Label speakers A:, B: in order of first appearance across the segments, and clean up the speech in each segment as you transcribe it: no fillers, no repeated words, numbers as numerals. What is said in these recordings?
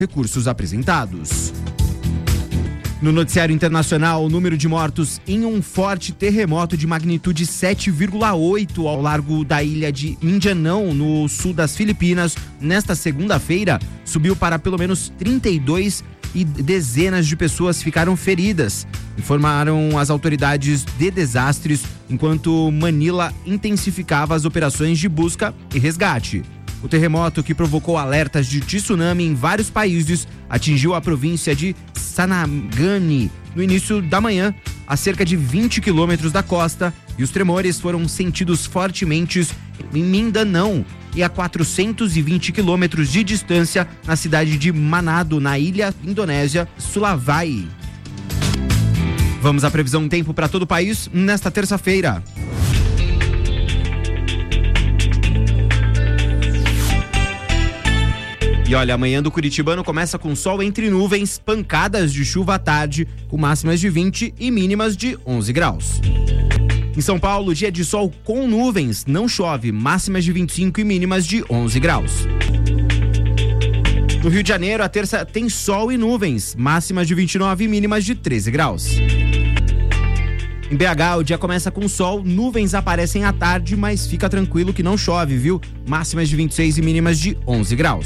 A: recursos apresentados. No noticiário internacional, o número de mortos em um forte terremoto de magnitude 7,8 ao largo da ilha de Mindanao, no sul das Filipinas, nesta segunda-feira, subiu para pelo menos 32 e dezenas de pessoas ficaram feridas, informaram as autoridades de desastres, enquanto Manila intensificava as operações de busca e resgate. O terremoto, que provocou alertas de tsunami em vários países, atingiu a província de Sanagani no início da manhã, a cerca de 20 quilômetros da costa, e os tremores foram sentidos fortemente em Mindanao e a 420 quilômetros de distância na cidade de Manado, na ilha indonésia Sulawesi. Vamos à previsão do tempo para todo o país nesta terça-feira. E olha, amanhã do Curitibano começa com sol entre nuvens, pancadas de chuva à tarde, com máximas de 20 e mínimas de 11 graus. Em São Paulo, dia de sol com nuvens, não chove, máximas de 25 e mínimas de 11 graus. No Rio de Janeiro, a terça tem sol e nuvens, máximas de 29 e mínimas de 13 graus. Em BH, o dia começa com sol, nuvens aparecem à tarde, mas fica tranquilo que não chove, viu? Máximas de 26 e mínimas de 11 graus.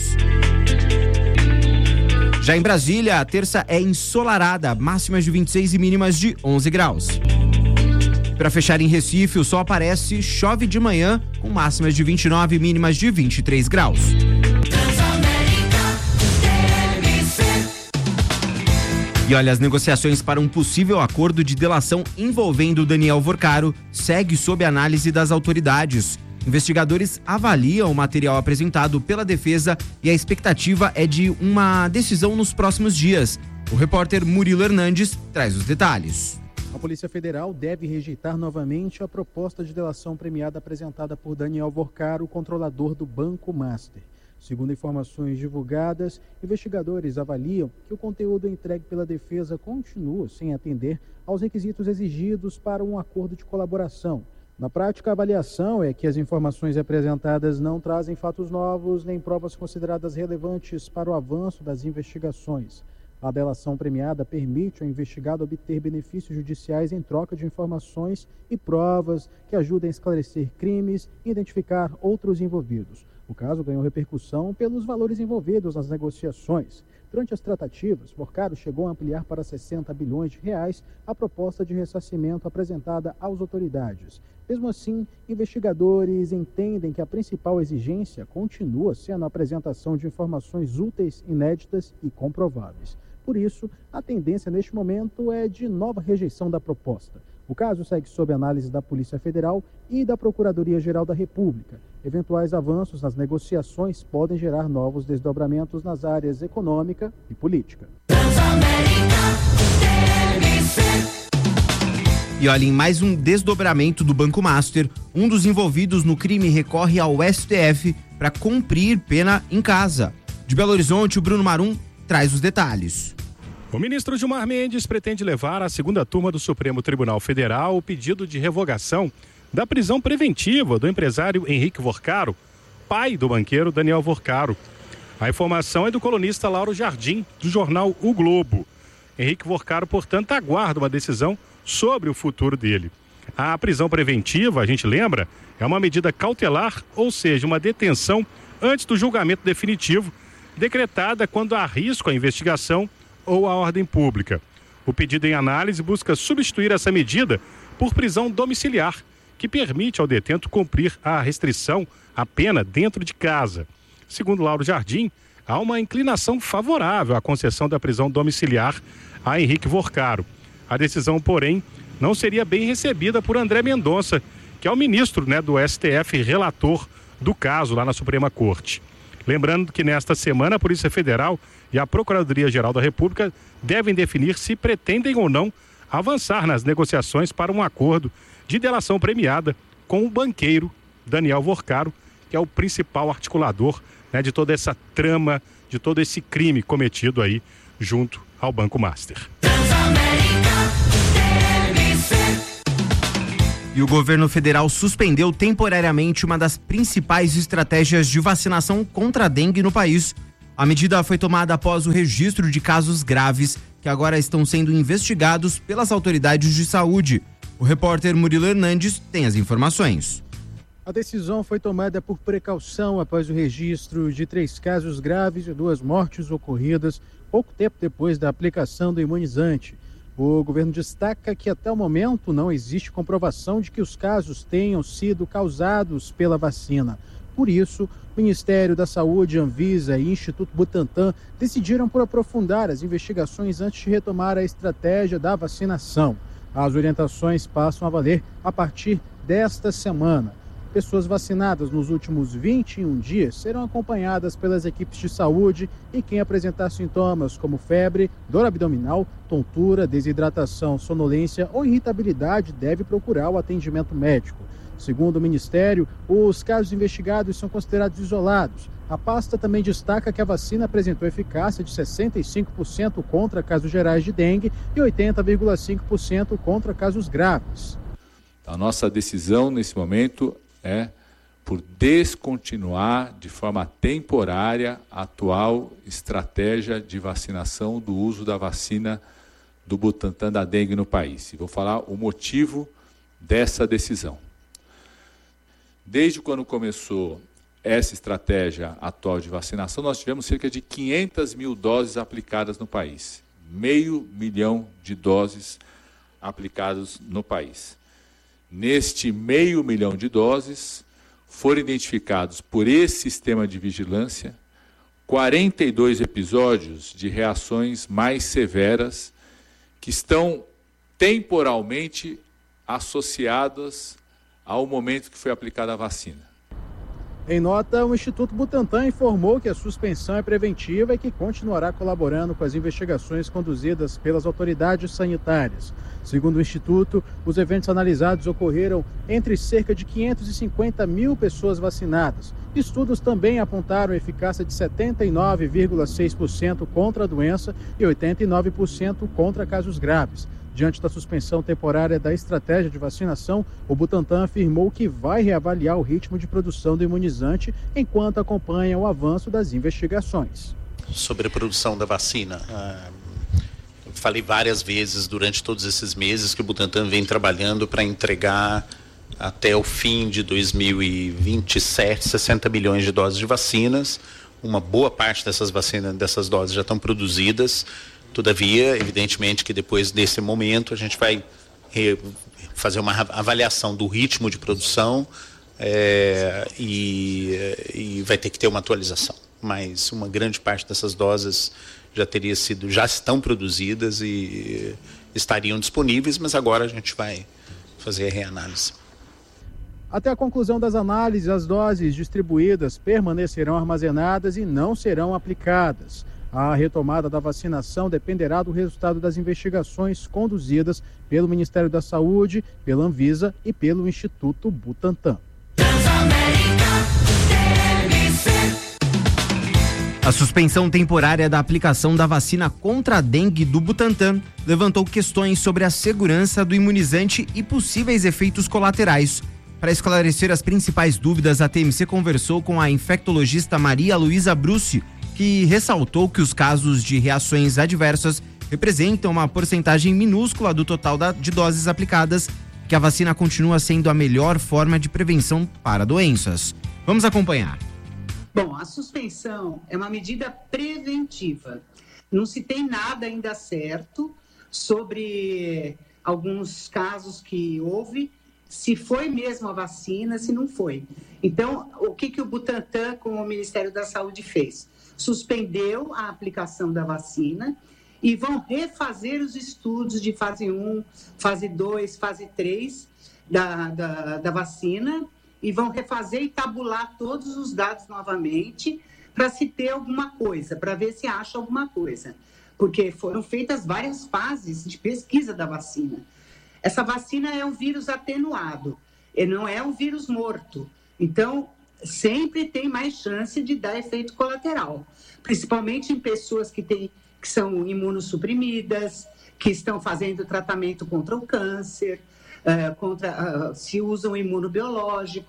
A: Já em Brasília, a terça é ensolarada, máximas de 26 e mínimas de 11 graus. Para fechar em Recife, o sol aparece, chove de manhã, com máximas de 29 e mínimas de 23 graus. E olha, as negociações para um possível acordo de delação envolvendo Daniel Vorcaro segue sob análise das autoridades. Investigadores avaliam o material apresentado pela defesa e a expectativa é de uma decisão nos próximos dias. O repórter Murilo Hernandes traz os detalhes.
B: A Polícia Federal deve rejeitar novamente a proposta de delação premiada apresentada por Daniel Vorcaro, controlador do Banco Master. Segundo informações divulgadas, investigadores avaliam que o conteúdo entregue pela defesa continua sem atender aos requisitos exigidos para um acordo de colaboração. Na prática, a avaliação é que as informações apresentadas não trazem fatos novos nem provas consideradas relevantes para o avanço das investigações. A delação premiada permite ao investigado obter benefícios judiciais em troca de informações e provas que ajudem a esclarecer crimes e identificar outros envolvidos. O caso ganhou repercussão pelos valores envolvidos nas negociações. Durante as tratativas, Vorcaro chegou a ampliar para 60 bilhões de reais a proposta de ressarcimento apresentada às autoridades. Mesmo assim, investigadores entendem que a principal exigência continua sendo a apresentação de informações úteis, inéditas e comprováveis. Por isso, a tendência neste momento é de nova rejeição da proposta. O caso segue sob análise da Polícia Federal e da Procuradoria-Geral da República. Eventuais avanços nas negociações podem gerar novos desdobramentos nas áreas econômica e política.
A: E olha, em mais um desdobramento do Banco Master, um dos envolvidos no crime recorre ao STF para cumprir pena em casa. De Belo Horizonte, o Bruno Marum traz os detalhes.
C: O ministro Gilmar Mendes pretende levar à segunda turma do Supremo Tribunal Federal o pedido de revogação da prisão preventiva do empresário Henrique Vorcaro, pai do banqueiro Daniel Vorcaro. A informação é do colunista Lauro Jardim, do jornal O Globo. Henrique Vorcaro, portanto, aguarda uma decisão sobre o futuro dele. A prisão preventiva, a gente lembra, é uma medida cautelar, ou seja, uma detenção antes do julgamento definitivo, decretada quando há risco à investigação ou à ordem pública. O pedido em análise busca substituir essa medida por prisão domiciliar, que permite ao detento cumprir a restrição à pena dentro de casa. Segundo Lauro Jardim, há uma inclinação favorável à concessão da prisão domiciliar a Henrique Vorcaro. A decisão, porém, não seria bem recebida por André Mendonça, que é o ministro, do STF, relator do caso lá na Suprema Corte. Lembrando que nesta semana a Polícia Federal e a Procuradoria-Geral da República devem definir se pretendem ou não avançar nas negociações para um acordo de delação premiada com o banqueiro Daniel Vorcaro, que é o principal articulador, de toda essa trama, de todo esse crime cometido aí junto ao Banco Master.
A: E o governo federal suspendeu temporariamente uma das principais estratégias de vacinação contra a dengue no país. A medida foi tomada após o registro de casos graves que agora estão sendo investigados pelas autoridades de saúde. O repórter Murilo Hernandes tem as informações.
B: A decisão foi tomada por precaução após o registro de 3 casos graves e 2 mortes ocorridas pouco tempo depois da aplicação do imunizante. O governo destaca que até o momento não existe comprovação de que os casos tenham sido causados pela vacina. Por isso, o Ministério da Saúde, Anvisa e Instituto Butantan decidiram por aprofundar as investigações antes de retomar a estratégia da vacinação. As orientações passam a valer a partir desta semana. Pessoas vacinadas nos últimos 21 dias serão acompanhadas pelas equipes de saúde e quem apresentar sintomas como febre, dor abdominal, tontura, desidratação, sonolência ou irritabilidade deve procurar o atendimento médico. Segundo o Ministério, os casos investigados são considerados isolados. A pasta também destaca que a vacina apresentou eficácia de 65% contra casos gerais de dengue e 80,5% contra casos graves.
D: A nossa decisão nesse momento é por descontinuar de forma temporária a atual estratégia de vacinação do uso da vacina do Butantan da dengue no país. E vou falar o motivo dessa decisão. Desde quando começou essa estratégia atual de vacinação, nós tivemos cerca de 500 mil doses aplicadas no país. 500 mil de doses aplicadas no país. Neste 500 mil de doses, foram identificados por esse sistema de vigilância 42 episódios de reações mais severas que estão temporalmente associadas ao momento que foi aplicada a vacina.
B: Em nota, o Instituto Butantan informou que a suspensão é preventiva e que continuará colaborando com as investigações conduzidas pelas autoridades sanitárias. Segundo o Instituto, os eventos analisados ocorreram entre cerca de 550 mil pessoas vacinadas. Estudos também apontaram eficácia de 79,6% contra a doença e 89% contra casos graves. Diante da suspensão temporária da estratégia de vacinação, o Butantan afirmou que vai reavaliar o ritmo de produção do imunizante enquanto acompanha o avanço das investigações.
E: Sobre a produção da vacina, eu falei várias vezes durante todos esses meses que o Butantan vem trabalhando para entregar até o fim de 2027 60 milhões de doses de vacinas. Uma boa parte dessas vacinas, dessas doses já estão produzidas. Todavia, evidentemente que depois desse momento a gente vai fazer uma avaliação do ritmo de produção e vai ter que ter uma atualização. Mas uma grande parte dessas doses já estão produzidas e estariam disponíveis, mas agora a gente vai fazer a reanálise.
B: Até a conclusão das análises, as doses distribuídas permanecerão armazenadas e não serão aplicadas. A retomada da vacinação dependerá do resultado das investigações conduzidas pelo Ministério da Saúde, pela Anvisa e pelo Instituto Butantan.
A: A suspensão temporária da aplicação da vacina contra a dengue do Butantan levantou questões sobre a segurança do imunizante e possíveis efeitos colaterais. Para esclarecer as principais dúvidas, a TMC conversou com a infectologista Maria Luísa Brucci, que ressaltou que os casos de reações adversas representam uma porcentagem minúscula do total de doses aplicadas, que a vacina continua sendo a melhor forma de prevenção para doenças. Vamos acompanhar.
F: Bom, a suspensão é uma medida preventiva. Não se tem nada ainda certo sobre alguns casos que houve, se foi mesmo a vacina, se não foi. Então, o que o Butantan com o Ministério da Saúde fez? Suspendeu a aplicação da vacina e vão refazer os estudos de fase 1, fase 2, fase 3 da vacina e vão refazer e tabular todos os dados novamente para se ter alguma coisa, para ver se acha alguma coisa. Porque foram feitas várias fases de pesquisa da vacina. Essa vacina é um vírus atenuado, e não é um vírus morto. Então, sempre tem mais chance de dar efeito colateral, principalmente em pessoas que são imunossuprimidas, que estão fazendo tratamento contra o câncer, se usam imunobiológicos.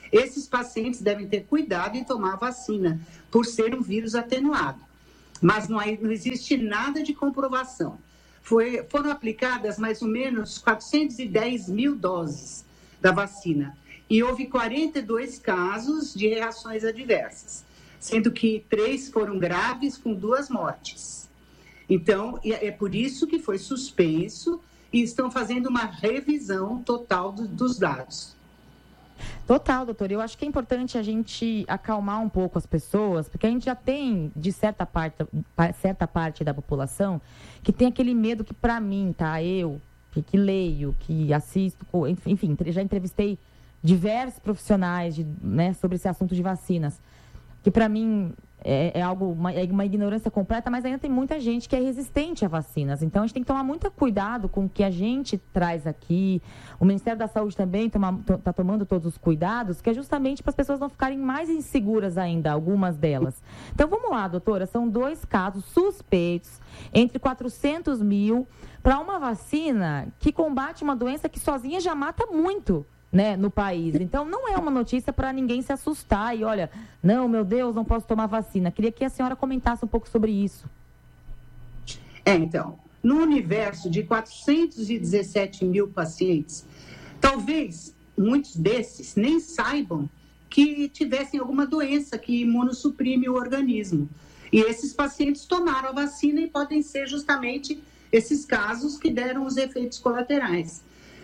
F: esses pacientes devem ter cuidado em tomar a vacina, por ser um vírus atenuado. Mas não existe nada de comprovação. Foram aplicadas mais ou menos 410 mil doses da vacina e houve 42 casos de reações adversas, sendo que 3 foram graves, com 2 mortes. Então, é por isso que foi suspenso e estão fazendo uma revisão total dos dados.
G: Total, doutor. Eu acho que é importante a gente acalmar um pouco as pessoas, porque a gente já tem, de certa parte da população, que tem aquele medo que, para mim, tá? Eu, que leio, que assisto, enfim, já entrevistei diversos profissionais sobre esse assunto de vacinas, que para mim é uma ignorância completa, mas ainda tem muita gente que é resistente a vacinas. Então, a gente tem que tomar muito cuidado com o que a gente traz aqui. O Ministério da Saúde também está tomando todos os cuidados, que é justamente para as pessoas não ficarem mais inseguras ainda, algumas delas. Então, vamos lá, doutora. São 2 casos suspeitos, entre 400 mil, para uma vacina que combate uma doença que sozinha já mata muito, no país. Então, não é uma notícia para ninguém se assustar e, olha, não, meu Deus, não posso tomar vacina. Queria que a senhora comentasse um pouco sobre isso.
F: Então, no universo de 417 mil pacientes, talvez muitos desses nem saibam que tivessem alguma doença que imunossuprime o organismo. E esses pacientes tomaram a vacina e podem ser justamente esses casos que deram os efeitos colaterais.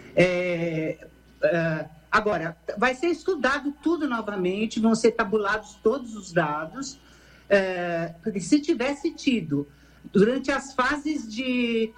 F: Agora, vai ser estudado tudo novamente, vão ser tabulados todos os dados, porque se tivesse tido, durante as fases de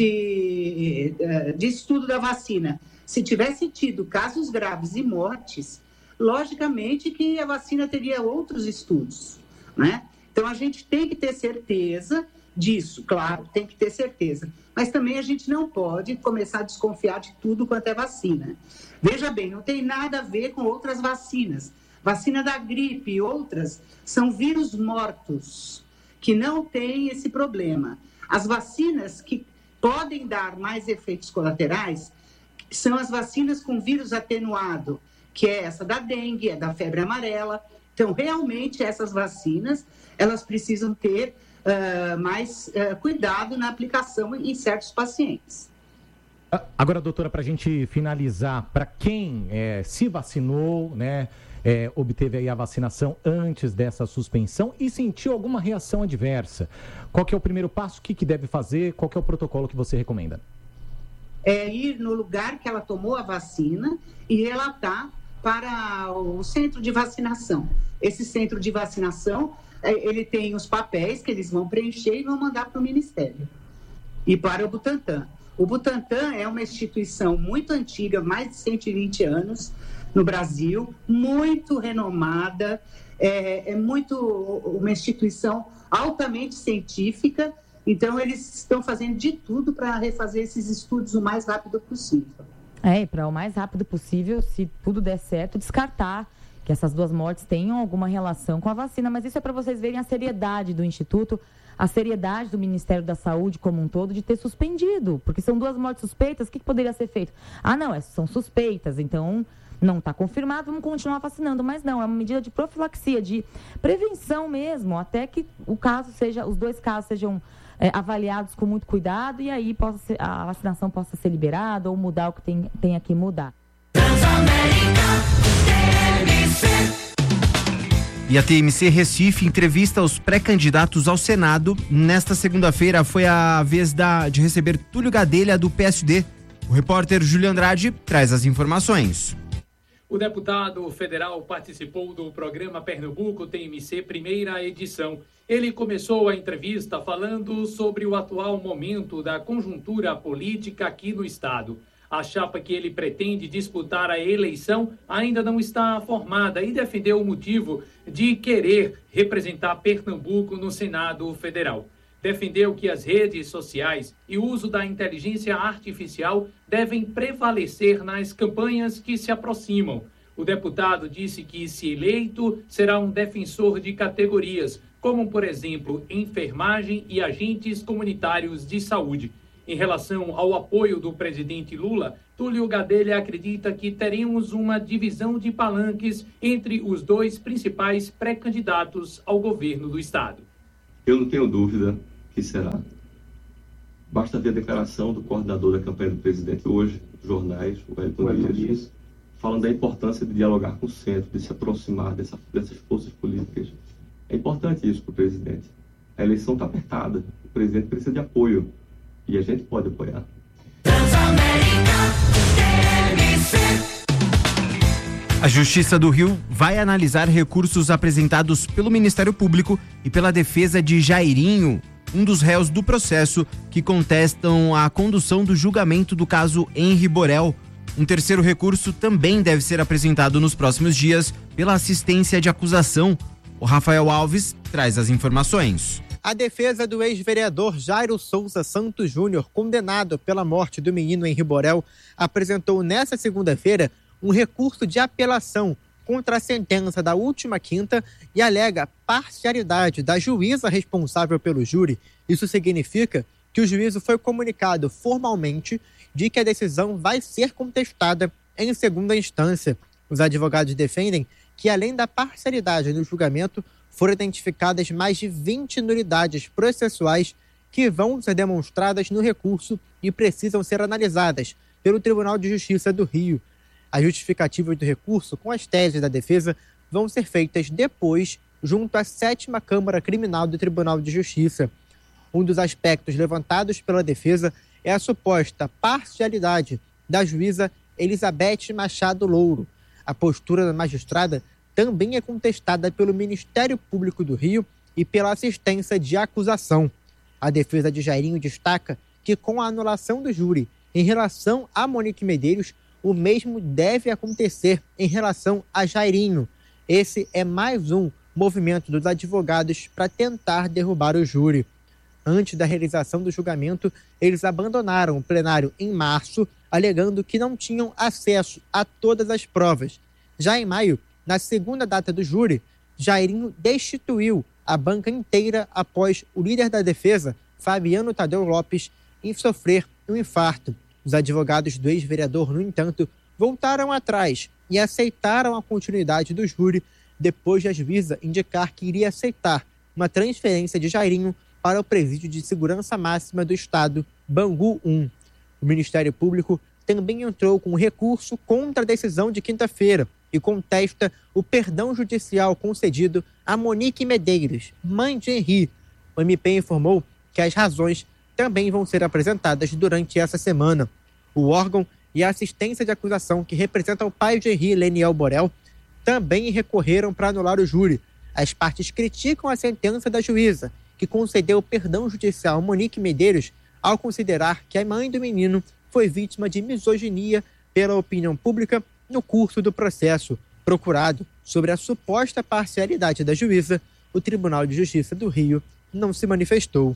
F: estudo da vacina, se tivesse tido casos graves e mortes, logicamente que a vacina teria outros estudos, né? Então, a gente tem que ter certeza disso, claro, tem que ter certeza. Mas também a gente não pode começar a desconfiar de tudo quanto é vacina. Veja bem, não tem nada a ver com outras vacinas. Vacina da gripe e outras são vírus mortos, que não têm esse problema. As vacinas que podem dar mais efeitos colaterais são as vacinas com vírus atenuado, que é essa da dengue, é da febre amarela. Então, realmente, essas vacinas, elas precisam ter mais cuidado na aplicação em certos pacientes.
H: Agora, doutora, para a gente finalizar, para quem se vacinou, obteve aí a vacinação antes dessa suspensão e sentiu alguma reação adversa, qual que é o primeiro passo, o que deve fazer, qual que é o protocolo que você recomenda?
F: É ir no lugar que ela tomou a vacina e relatar para o centro de vacinação. Esse centro de vacinação, ele tem os papéis que eles vão preencher e vão mandar para o Ministério e para o Butantan. O Butantan é uma instituição muito antiga, mais de 120 anos no Brasil, muito renomada, uma instituição altamente científica, então eles estão fazendo de tudo para refazer esses estudos o mais rápido possível.
G: Para o mais rápido possível, se tudo der certo, descartar que essas 2 mortes tenham alguma relação com a vacina, mas isso é para vocês verem a seriedade do Instituto, a seriedade do Ministério da Saúde como um todo de ter suspendido, porque são 2 mortes suspeitas, o que poderia ser feito? Não, são suspeitas, então não está confirmado, vamos continuar vacinando, mas não, é uma medida de profilaxia, de prevenção mesmo, até que os 2 casos sejam avaliados com muito cuidado e aí a vacinação possa ser liberada ou mudar o que tenha que mudar.
A: E a TMC Recife entrevista os pré-candidatos ao Senado. Nesta segunda-feira foi a vez de receber Túlio Gadelha, do PSD. O repórter Júlio Andrade traz as informações.
I: O deputado federal participou do programa Pernambuco TMC primeira edição. Ele começou a entrevista falando sobre o atual momento da conjuntura política aqui no estado. A chapa que ele pretende disputar a eleição ainda não está formada e defendeu o motivo de querer representar Pernambuco no Senado Federal. Defendeu que as redes sociais e o uso da inteligência artificial devem prevalecer nas campanhas que se aproximam. O deputado disse que, se eleito, será um defensor de categorias, como, por exemplo, enfermagem e agentes comunitários de saúde. Em relação ao apoio do presidente Lula, Túlio Gadelha acredita que teremos uma divisão de palanques entre os dois principais pré-candidatos ao governo do Estado.
J: Eu não tenho dúvida que será. Basta ver a declaração do coordenador da campanha do presidente hoje, nos jornais, o Wellington Dias, falando da importância de dialogar com o centro, de se aproximar dessas forças políticas. É importante isso para o presidente. A eleição está apertada, o presidente precisa de apoio e a gente pode apoiar.
A: A Justiça do Rio vai analisar recursos apresentados pelo Ministério Público e pela defesa de Jairinho, um dos réus do processo que contestam a condução do julgamento do caso Henri Borel. Um terceiro recurso também deve ser apresentado nos próximos dias pela assistência de acusação. O Rafael Alves traz as informações.
K: A defesa do ex-vereador Jairo Souza Santos Júnior, condenado pela morte do menino Henri Borel, apresentou nesta segunda-feira um recurso de apelação contra a sentença da última quinta e alega parcialidade da juíza responsável pelo júri. Isso significa que o juízo foi comunicado formalmente de que a decisão vai ser contestada em segunda instância. Os advogados defendem que, além da parcialidade no julgamento, foram identificadas mais de 20 nulidades processuais que vão ser demonstradas no recurso e precisam ser analisadas pelo Tribunal de Justiça do Rio. As justificativas do recurso com as teses da defesa vão ser feitas depois junto à 7ª Câmara Criminal do Tribunal de Justiça. Um dos aspectos levantados pela defesa é a suposta parcialidade da juíza Elizabeth Machado Louro. A postura da magistrada também é contestada pelo Ministério Público do Rio e pela assistência de acusação. A defesa de Jairinho destaca que, com a anulação do júri em relação a Monique Medeiros, o mesmo deve acontecer em relação a Jairinho. Esse é mais um movimento dos advogados para tentar derrubar o júri. Antes da realização do julgamento, eles abandonaram o plenário em março, alegando que não tinham acesso a todas as provas. Já em maio, na segunda data do júri, Jairinho destituiu a banca inteira após o líder da defesa, Fabiano Tadeu Lopes, sofrer um infarto. Os advogados do ex-vereador, no entanto, voltaram atrás e aceitaram a continuidade do júri depois de a juíza indicar que iria aceitar uma transferência de Jairinho para o Presídio de Segurança Máxima do Estado, Bangu 1. O Ministério Público também entrou com recurso contra a decisão de quinta-feira e contesta o perdão judicial concedido a Monique Medeiros, mãe de Henri. O MP informou que as razões também vão ser apresentadas durante essa semana. O órgão e a assistência de acusação que representa o pai de Henri, Leniel Borel, também recorreram para anular o júri. As partes criticam a sentença da juíza, que concedeu perdão judicial a Monique Medeiros ao considerar que a mãe do menino foi vítima de misoginia pela opinião pública no curso do processo. Procurado sobre a suposta parcialidade da juíza, o Tribunal de Justiça do Rio não se manifestou.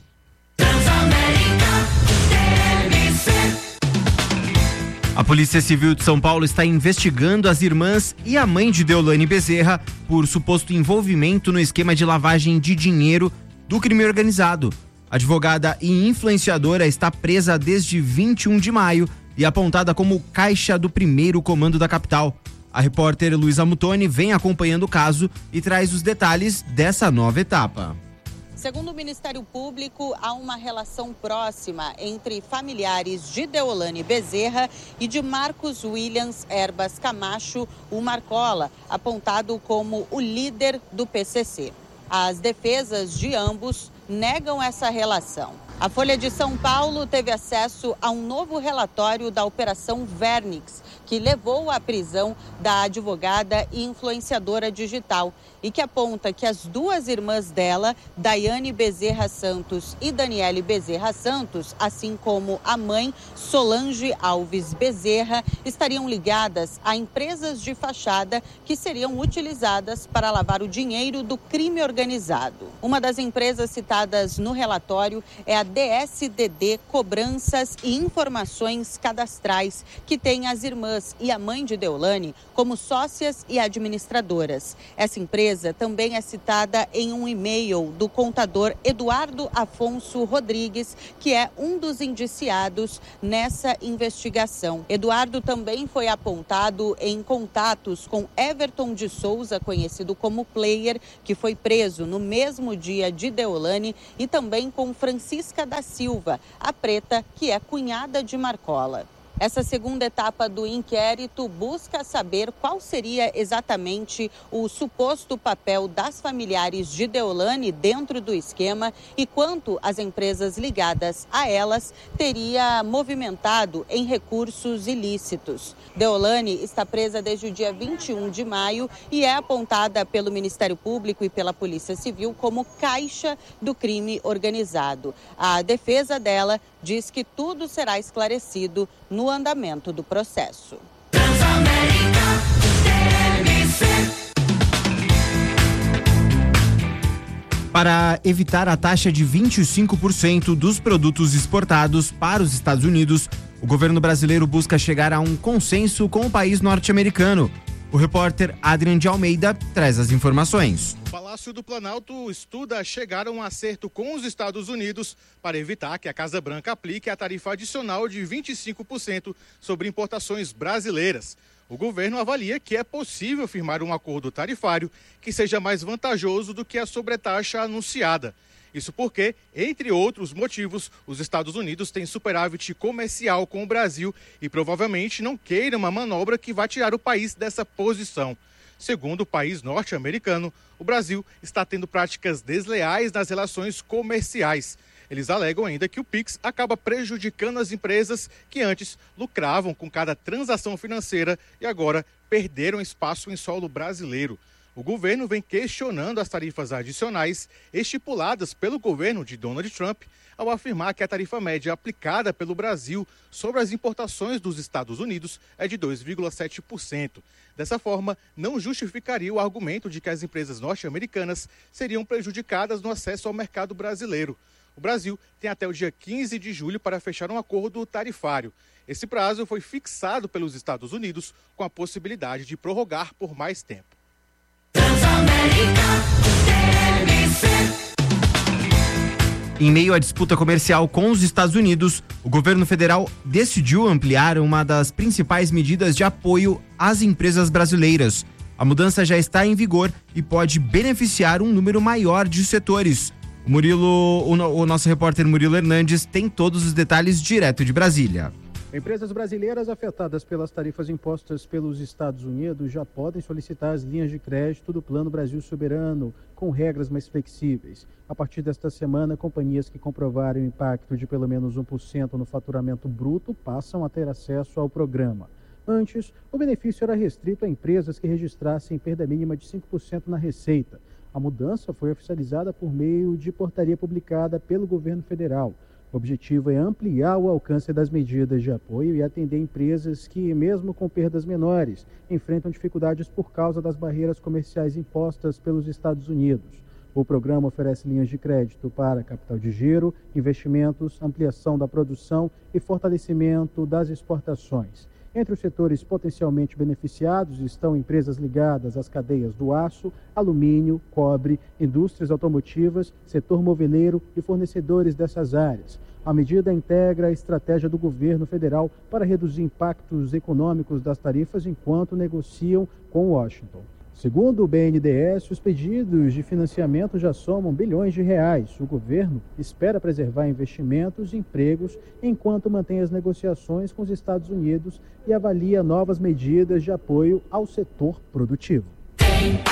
A: A Polícia Civil de São Paulo está investigando as irmãs e a mãe de Deolane Bezerra por suposto envolvimento no esquema de lavagem de dinheiro do crime organizado. A advogada e influenciadora está presa desde 21 de maio e apontada como caixa do primeiro comando da capital. A repórter Luísa Mutoni vem acompanhando o caso e traz os detalhes dessa nova etapa.
L: Segundo o Ministério Público, há uma relação próxima entre familiares de Deolane Bezerra e de Marcos Williams Erbas Camacho, o Marcola, apontado como o líder do PCC. As defesas de ambos negam essa relação. A Folha de São Paulo teve acesso a um novo relatório da Operação Vernix, que levou à prisão da advogada e influenciadora digital e que aponta que as duas irmãs dela, Daiane Bezerra Santos e Daniele Bezerra Santos, assim como a mãe, Solange Alves Bezerra, estariam ligadas a empresas de fachada que seriam utilizadas para lavar o dinheiro do crime organizado. Uma das empresas citadas no relatório é a DSDD Cobranças e Informações Cadastrais, que tem as irmãs Erbas e a mãe de Deolane como sócias e administradoras. Essa empresa também é citada em um e-mail do contador Eduardo Afonso Rodrigues, que é um dos indiciados nessa investigação. Eduardo também foi apontado em contatos com Everton de Souza, conhecido como Player, que foi preso no mesmo dia de Deolane, e também com Francisca da Silva, a preta, que é cunhada de Marcola. Essa segunda etapa do inquérito busca saber qual seria exatamente o suposto papel das familiares de Deolane dentro do esquema e quanto as empresas ligadas a elas teria movimentado em recursos ilícitos. Deolane está presa desde o dia 21 de maio e é apontada pelo Ministério Público e pela Polícia Civil como caixa do crime organizado. A defesa dela diz que tudo será esclarecido no andamento do processo.
A: Para evitar a taxa de 25% dos produtos exportados para os Estados Unidos, o governo brasileiro busca chegar a um consenso com o país norte-americano. O repórter Adrian de Almeida traz as informações.
M: O Palácio do Planalto estuda chegar a um acerto com os Estados Unidos para evitar que a Casa Branca aplique a tarifa adicional de 25% sobre importações brasileiras. O governo avalia que é possível firmar um acordo tarifário que seja mais vantajoso do que a sobretaxa anunciada. Isso porque, entre outros motivos, os Estados Unidos têm superávit comercial com o Brasil e provavelmente não queiram uma manobra que vai tirar o país dessa posição. Segundo o país norte-americano, o Brasil está tendo práticas desleais nas relações comerciais. Eles alegam ainda que o PIX acaba prejudicando as empresas que antes lucravam com cada transação financeira e agora perderam espaço em solo brasileiro. O governo vem questionando as tarifas adicionais estipuladas pelo governo de Donald Trump ao afirmar que a tarifa média aplicada pelo Brasil sobre as importações dos Estados Unidos é de 2,7%. Dessa forma, não justificaria o argumento de que as empresas norte-americanas seriam prejudicadas no acesso ao mercado brasileiro. O Brasil tem até o dia 15 de julho para fechar um acordo tarifário. Esse prazo foi fixado pelos Estados Unidos com a possibilidade de prorrogar por mais tempo.
A: Em meio à disputa comercial com os Estados Unidos, o governo federal decidiu ampliar uma das principais medidas de apoio às empresas brasileiras. A mudança já está em vigor e pode beneficiar um número maior de setores. O nosso repórter Murilo Hernandes tem todos os detalhes direto de Brasília.
B: Empresas brasileiras afetadas pelas tarifas impostas pelos Estados Unidos já podem solicitar as linhas de crédito do Plano Brasil Soberano, com regras mais flexíveis. A partir desta semana, companhias que comprovarem o impacto de pelo menos 1% no faturamento bruto passam a ter acesso ao programa. Antes, o benefício era restrito a empresas que registrassem perda mínima de 5% na receita. A mudança foi oficializada por meio de portaria publicada pelo governo federal. O objetivo é ampliar o alcance das medidas de apoio e atender empresas que, mesmo com perdas menores, enfrentam dificuldades por causa das barreiras comerciais impostas pelos Estados Unidos. O programa oferece linhas de crédito para capital de giro, investimentos, ampliação da produção e fortalecimento das exportações. Entre os setores potencialmente beneficiados estão empresas ligadas às cadeias do aço, alumínio, cobre, indústrias automotivas, setor moveleiro e fornecedores dessas áreas. A medida integra a estratégia do governo federal para reduzir impactos econômicos das tarifas enquanto negociam com Washington. Segundo o BNDES, os pedidos de financiamento já somam bilhões de reais. O governo espera preservar investimentos e empregos enquanto mantém as negociações com os Estados Unidos e avalia novas medidas de apoio ao setor produtivo.